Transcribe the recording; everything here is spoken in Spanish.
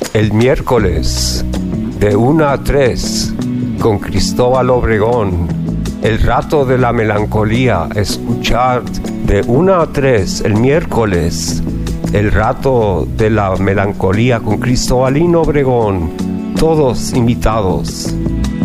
El miércoles de 1 a 3 con Cristóbal Obregón. El rato de la melancolía. Escuchar de 1 a 3 el miércoles. El rato de la melancolía con Cristóbalino Obregón. Todos invitados.